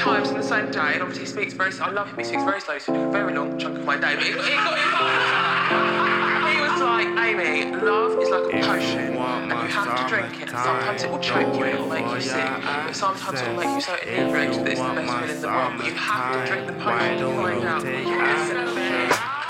times in the same day, and obviously he speaks very. I love him. He speaks very slow, so a very long chunk of my day. But he got involved. He was like, Amy, love is like a potion, and you have to drink it. And sometimes it will choke you and it will make you sick, but sometimes it will make you so inebriated that it's the best feeling in the world. But you have to drink the potion to find out.